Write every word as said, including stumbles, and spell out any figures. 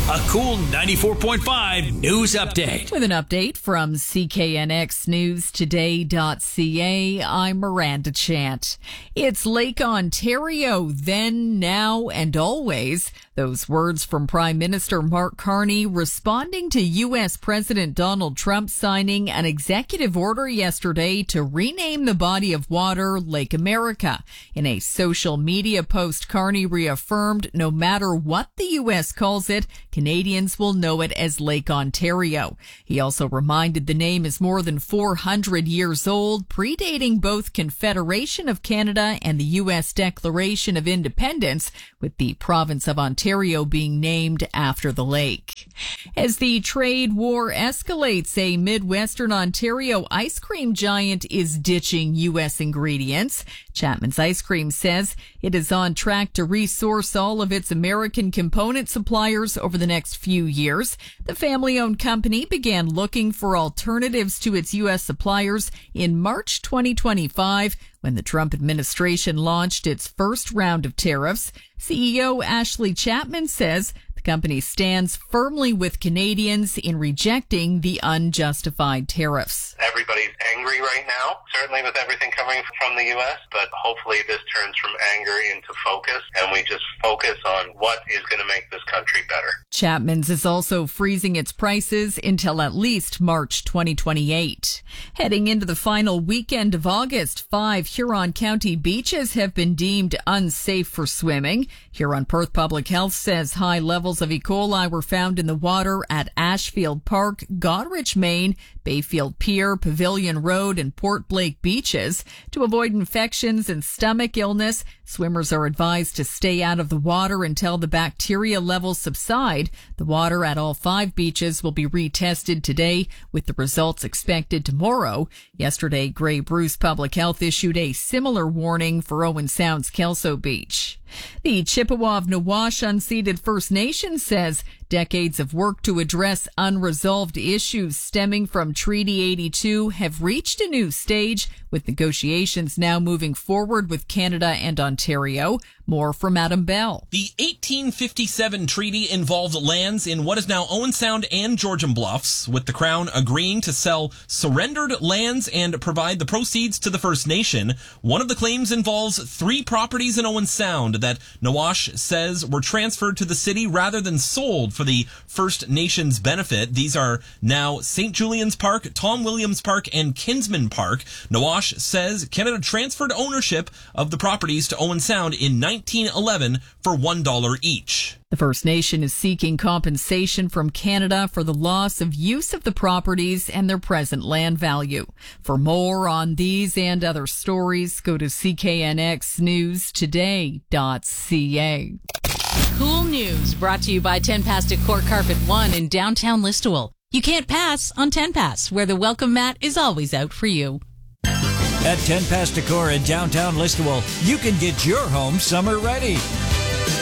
A cool ninety-four point five news update. With an update from C K N X News Today dot C A, I'm Miranda Chant. It's Lake Ontario, then, now, and always. Those words from Prime Minister Mark Carney responding to U S President Donald Trump signing an executive order yesterday to rename the body of water Lake America. In a social media post, Carney reaffirmed no matter what the U S calls it, Canadians will know it as Lake Ontario. He also reminded the name is more than four hundred years old, predating both Confederation of Canada and the U S Declaration of Independence, with the province of Ontario being named after the lake. As the trade war escalates, a Midwestern Ontario ice cream giant is ditching U S ingredients. Chapman's Ice Cream says it is on track to resource all of its American component suppliers over the next few years. The family-owned company began looking for alternatives to its U S suppliers in March twenty twenty-five when the Trump administration launched its first round of tariffs. C E O Ashley Chapman says the company stands firmly with Canadians in rejecting the unjustified tariffs. Everybody's angry right now, certainly with everything coming from the U S, but hopefully this turns from anger into focus, and we just focus on what is going to make this country better. Chapman's is also freezing its prices until at least March twenty twenty-eight. Heading into the final weekend of August, five Huron County beaches have been deemed unsafe for swimming. Huron-Perth Public Health says high levels of E. coli were found in the water at Ashfield Park, Goderich, Maine, Bayfield Pier, Pavilion Road, and Port Blake beaches. To avoid infections and stomach illness, swimmers are advised to stay out of the water until the bacteria levels subside. The water at all five beaches will be retested today, with the results expected tomorrow. Yesterday, Grey Bruce Public Health issued a similar warning for Owen Sound's Kelso Beach. The Chippewa of Nawash unceded First Nation says decades of work to address unresolved issues stemming from Treaty eighty-two have reached a new stage, with negotiations now moving forward with Canada and Ontario. More from Adam Bell. The eighteen fifty-seven treaty involved lands in what is now Owen Sound and Georgian Bluffs, with the Crown agreeing to sell surrendered lands and provide the proceeds to the First Nation. One of the claims involves three properties in Owen Sound that Nawash says were transferred to the city rather than sold for the First Nations benefit. These are now Saint Julian's Park, Tom Williams Park, and Kinsman Park. Nawash says Canada transferred ownership of the properties to Owen Sound in nineteen eleven for one dollar each. The First Nation is seeking compensation from Canada for the loss of use of the properties and their present land value. For more on these and other stories, go to C K N X News Today dot C A. Cool news brought to you by ten Pass Decor Carpet One in downtown Listowel. You can't pass on ten Pass, where the welcome mat is always out for you. At ten Pass Decor in downtown Listowel, you can get your home summer ready.